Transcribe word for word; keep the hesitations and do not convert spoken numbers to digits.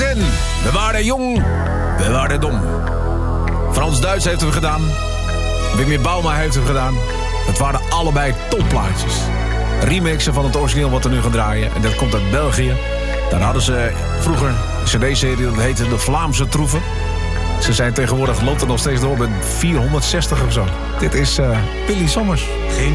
Martin. We waren jong, we waren dom. Frans-Duits heeft hem gedaan. Wim Bauma heeft hem gedaan. Het waren allebei topplaatjes. Remixen van het origineel wat we nu gaan draaien. En dat komt uit België. Daar hadden ze vroeger een cd-serie, dat heette De Vlaamse Troeven. Ze zijn tegenwoordig, loopt er nog steeds door met vierhonderdzestig of zo. Dit is uh, Willy Sommers. Geen